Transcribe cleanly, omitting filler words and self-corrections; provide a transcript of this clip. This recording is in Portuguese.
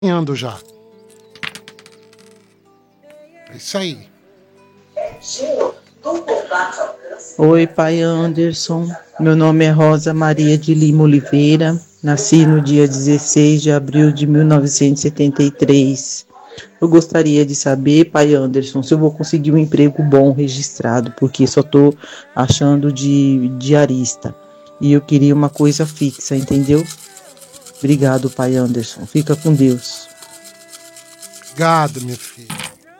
Ando já. É isso aí. Oi, pai Anderson. Meu nome é Rosa Maria de Lima Oliveira. Nasci no dia 16 de abril de 1973. Eu gostaria de saber, pai Anderson, se eu vou conseguir um emprego bom registrado, porque só estou achando de diarista. E eu queria uma coisa fixa, entendeu? Obrigado, pai Anderson. Fica com Deus. Obrigado, minha filha.